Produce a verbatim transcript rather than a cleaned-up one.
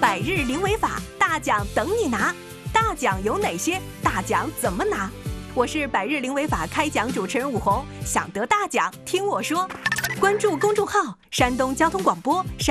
百日零违法，大奖等你拿。大奖有哪些？大奖怎么拿？我是百日零违法开讲主持人武红，想得大奖听我说。关注公众号山东交通广播。